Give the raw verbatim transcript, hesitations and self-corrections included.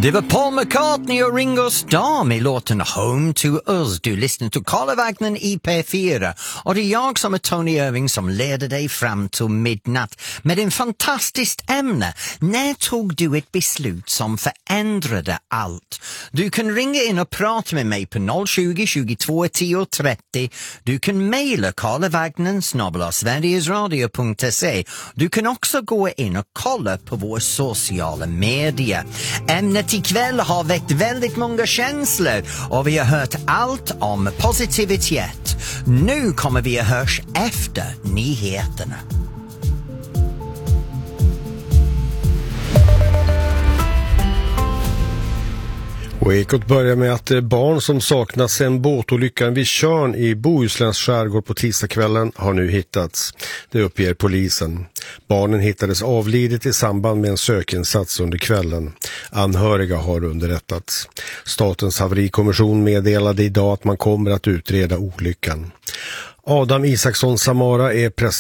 Det var Paul McCartney och Ringo Starr med låten Home to Us. Du lyssnar till Karlavagnen i P fyra och det är jag som är Tony Irving som leder dig fram till midnatt med en fantastiskt ämne. När tog du ett beslut som förändrade allt? Du kan ringa in och prata med mig på noll tjugo, tjugotvå, tio, trettio. Du kan mejla karlavagnen snabel-a sverigesradio punkt se. Du kan också gå in och kolla på våra sociala medier. Ämnet ikväll har väckt väldigt många känslor och vi har hört allt om positivitet. Nu kommer vi att hörs efter nyheterna. Och Ekot börjar med att barn som saknas sen båtolyckan vid Tjörn i Bohusläns skärgård på tisdagskvällen har nu hittats. Det uppger polisen. Barnen hittades avlidet i samband med en sökinsats under kvällen. Anhöriga har underrättats. Statens haverikommission meddelade idag att man kommer att utreda olyckan. Adam Isaksson Samara är press